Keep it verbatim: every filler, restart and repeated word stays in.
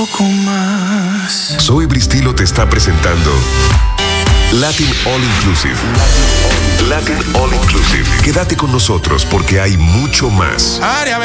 poco más. Soy Bristilo te está presentando Latin All Inclusive. Latin All Inclusive. Quédate con nosotros porque hay mucho más. Área